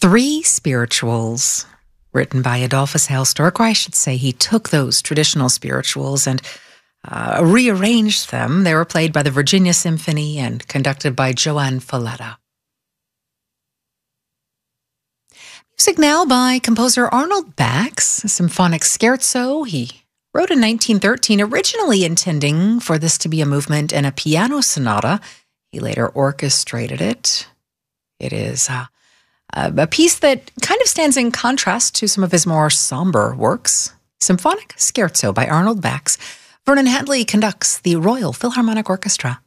Three spirituals written by Adolphus Hailstork, or I should say he took those traditional spirituals and rearranged them. They were played by the Virginia Symphony and conducted by Joan Falletta. Music now by composer Arnold Bax, a symphonic scherzo he wrote in 1913, originally intending for this to be a movement in a piano sonata. He later orchestrated it. It is a piece that kind of stands in contrast to some of his more somber works. Symphonic Scherzo by Arnold Bax. Vernon Hadley conducts the Royal Philharmonic Orchestra.